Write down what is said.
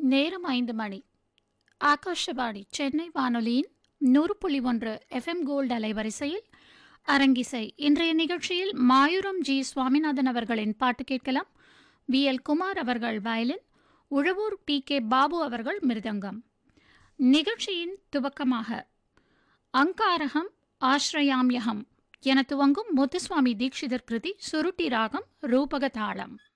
நேரம் 5 மணி. ஆகாஷவாணி சென்னை வானொலியின் 100.1 FM gold அலைவரிசையில் அரங்கிசை. இன்றைய நிகழ்ச்சியில் மாயூரம் ஜி சுவாமிநாதன் அவர்களின் பாட்டு கேட்கலாம். வி எல் குமார் அவர்கள் violin, Uzhavoor D K Babu அவர்கள் மிருதங்கம். நிகழ்ச்சியின் துவக்கமாக அங்காரகம் ஆஸ்ரயாம்யகம் என துவங்கும் முத்துசுவாமி தீட்சிதர் கிருதி சுருட்டி ராகம் ரூபக தாளம்.